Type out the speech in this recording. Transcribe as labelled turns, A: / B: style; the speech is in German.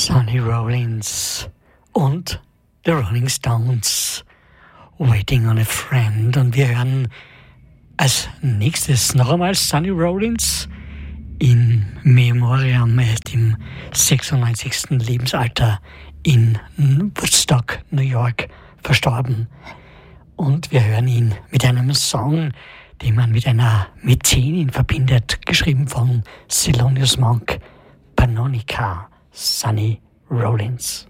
A: Sonny Rollins und The Rolling Stones, Waiting on a Friend. Und wir hören als nächstes noch einmal Sonny Rollins in Memoriam. Er ist im 96. Lebensalter in Woodstock, New York, verstorben. Und wir hören ihn mit einem Song, den man mit einer Mäzenin verbindet, geschrieben von Thelonious Monk, Pannonica, Sonny Rollins.